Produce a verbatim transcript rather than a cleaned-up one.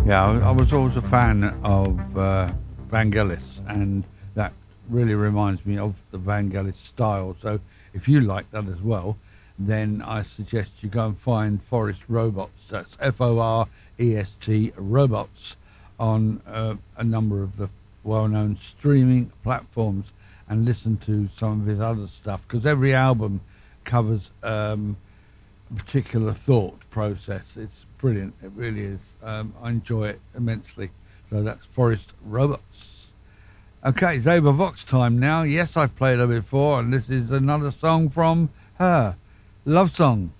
Yeah, I, I was always a fan of uh, Vangelis, and that really reminds me of the Vangelis style. So if you like that as well, then I suggest you go and find Forest Robots. That's F O R E S T Robots on uh, a number of the well-known streaming platforms, and listen to some of his other stuff because every album covers um, particular thought process. It's brilliant. It really is. Um, I enjoy it immensely. So that's Forest Robots. Okay, it's Ava Vox time now. Yes, I've played her before, and this is another song from her. Love Song.